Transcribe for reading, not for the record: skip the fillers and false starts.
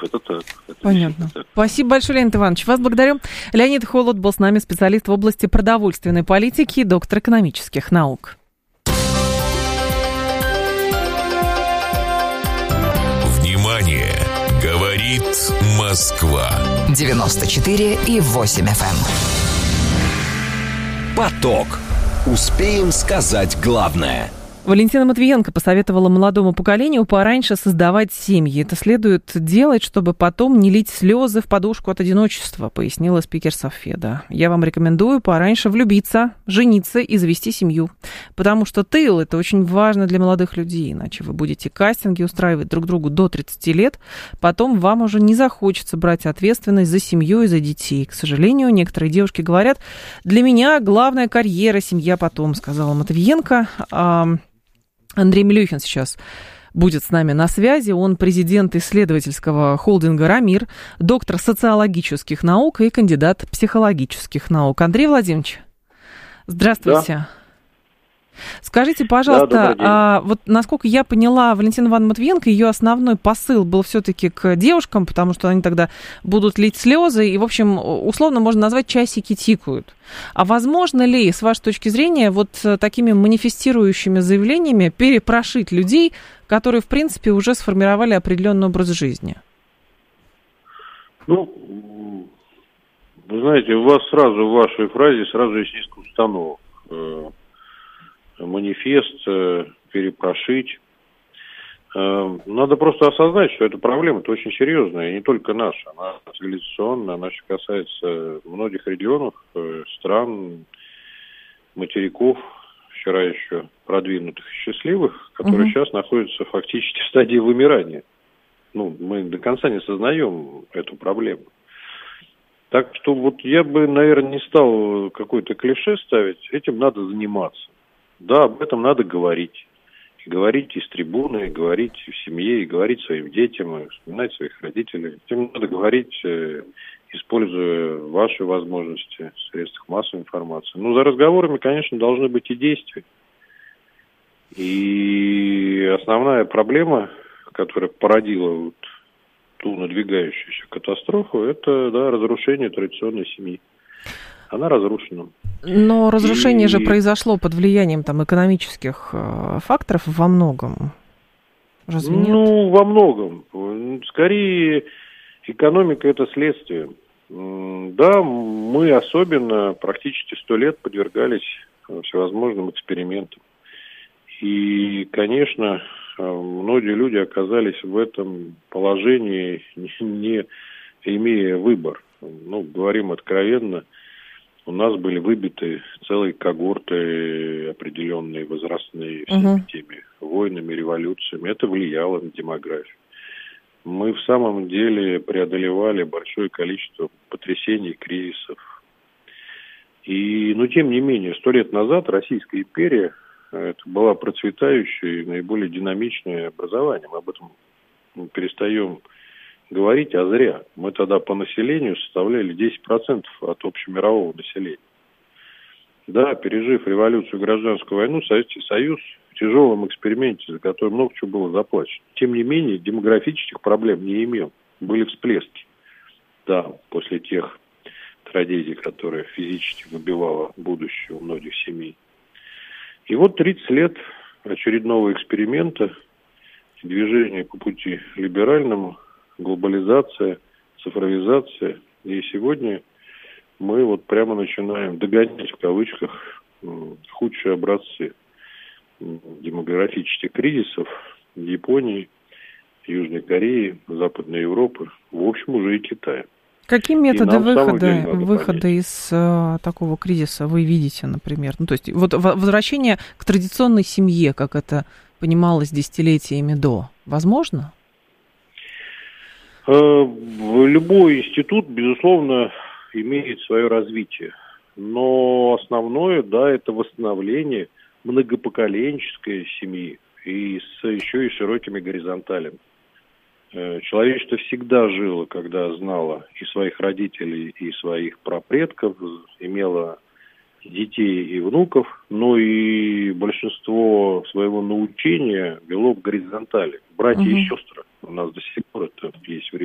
это так. Это Понятно. так. Спасибо большое, Леонид Иванович. Вас благодарю. Леонид Холод был с нами, специалист в области продовольственной политики, доктор экономических наук. Внимание! Говорит Москва. 94,8 FM. Поток. Успеем сказать главное. Валентина Матвиенко посоветовала молодому поколению пораньше создавать семьи. Это следует делать, чтобы потом не лить слезы в подушку от одиночества, пояснила спикер Совфеда. Я вам рекомендую пораньше влюбиться, жениться и завести семью. Потому что тыл – это очень важно для молодых людей. Иначе вы будете кастинги устраивать друг другу до 30 лет. Потом вам уже не захочется брать ответственность за семью и за детей. К сожалению, некоторые девушки говорят, для меня главная карьера, семья потом, сказала Матвиенко. Андрей Милюхин сейчас будет с нами на связи. Он президент исследовательского холдинга «Рамир», доктор социологических наук и кандидат психологических наук. Андрей Владимирович, здравствуйте. Да. Скажите, пожалуйста, вот насколько я поняла, Валентина Ивановна Матвиенко, ее основной посыл был все-таки к девушкам, потому что они тогда будут лить слезы, и, в общем, условно можно назвать часики тикают. А возможно ли, с вашей точки зрения, вот такими манифестирующими заявлениями перепрошить людей, которые, в принципе, уже сформировали определенный образ жизни? Ну, вы знаете, у вас сразу в вашей фразе сразу есть несколько установок. Манифест, перепрошить. Надо просто осознать, что эта проблема-то очень серьезная, и не только наша. Она цивилизационная, она касается многих регионов, стран, материков, вчера еще продвинутых и счастливых, которые сейчас находятся фактически в стадии вымирания. Ну, мы до конца не сознаем эту проблему. Так что вот я бы, наверное, не стал какой-то клише ставить, этим надо заниматься. Да, об этом надо говорить. И говорить из трибуны, и говорить в семье, и говорить своим детям, и вспоминать своих родителей. Этим надо говорить, используя ваши возможности в средствах массовой информации. Но за разговорами, конечно, должны быть и действия. И основная проблема, которая породила вот ту надвигающуюся катастрофу, это разрушение традиционной семьи. Она разрушена. Но разрушение же произошло под влиянием там экономических факторов во многом. Разве нет? Ну, во многом. Скорее, экономика – это следствие. Да, мы особенно практически 100 лет подвергались всевозможным экспериментам. И, конечно, многие люди оказались в этом положении, не имея выбор. Ну, говорим откровенно, у нас были выбиты целые когорты определенные, возрастные, всеми теми войнами, революциями. Это влияло на демографию. Мы в самом деле преодолевали большое количество потрясений, кризисов. Но тем не менее, 100 лет назад Российская империя это была процветающее и наиболее динамичное образование. Мы об этом перестаем говорить, а зря. Мы тогда по населению составляли 10% от общемирового населения. Да, пережив революцию и гражданскую войну, Советский Союз в тяжелом эксперименте, за который много чего было заплачено. Тем не менее, демографических проблем не имел. Были всплески. Да, после тех трагедий, которые физически выбивало будущее у многих семей. И вот 30 лет очередного эксперимента, движения по пути либеральному, глобализация, цифровизация. И сегодня мы вот прямо начинаем догонять, в кавычках, худшие образцы демографических кризисов в Японии, Южной Корее, Западной Европы, в общем, уже и Китая. Какие методы выхода из такого кризиса вы видите, например? Ну, то есть вот возвращение к традиционной семье, как это понималось десятилетиями до, возможно? Любой институт, безусловно, имеет свое развитие. Но основное, да, это восстановление многопоколенческой семьи и еще и широкими горизонталями. Человечество всегда жило, когда знало и своих родителей, и своих прапредков, имело детей и внуков, но и большинство своего научения вело в горизонтали. Братья и сестры. У нас до сих пор это есть в